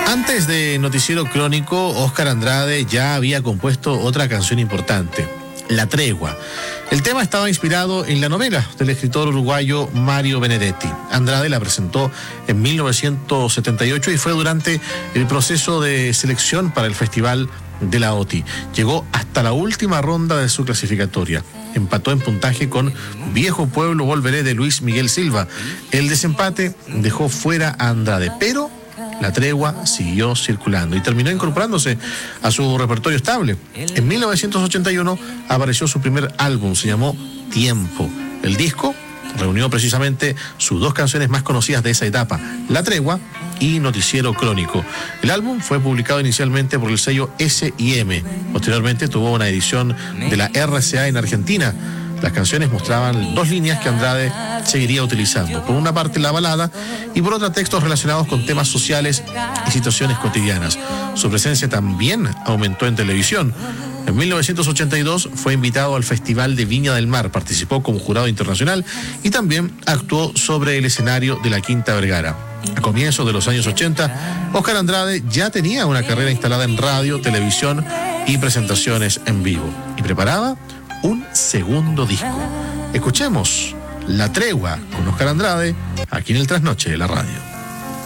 Antes de Noticiero Crónico, Óscar Andrade ya había compuesto otra canción importante, La Tregua. El tema estaba inspirado en la novela del escritor uruguayo Mario Benedetti. Andrade la presentó en 1978 y fue durante el proceso de selección para el Festival de la OTI. Llegó hasta la última ronda de su clasificatoria. Empató en puntaje con Viejo Pueblo Volveré de Luis Miguel Silva. El desempate dejó fuera a Andrade, pero La Tregua siguió circulando y terminó incorporándose a su repertorio estable. En 1981 apareció su primer álbum, se llamó Tiempo. El disco reunió precisamente sus dos canciones más conocidas de esa etapa, La Tregua y Noticiero Crónico. El álbum fue publicado inicialmente por el sello S&M. Posteriormente tuvo una edición de la RCA en Argentina. Las canciones mostraban dos líneas que Andrade seguiría utilizando. Por una parte la balada y por otra textos relacionados con temas sociales y situaciones cotidianas. Su presencia también aumentó en televisión. En 1982 fue invitado al Festival de Viña del Mar, participó como jurado internacional y también actuó sobre el escenario de la Quinta Vergara. A comienzos de los años 80, Óscar Andrade ya tenía una carrera instalada en radio, televisión y presentaciones en vivo. Y preparaba un segundo disco. Escuchemos La Tregua con Óscar Andrade, aquí en el Trasnoche de la radio.